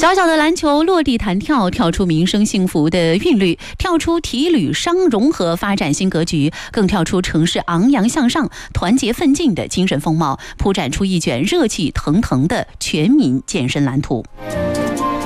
小小的篮球落地弹跳，跳出民生幸福的韵律，跳出体旅商融合发展新格局，更跳出城市昂扬向上、团结奋进的精神风貌，铺展出一卷热气腾腾的全民健身蓝图。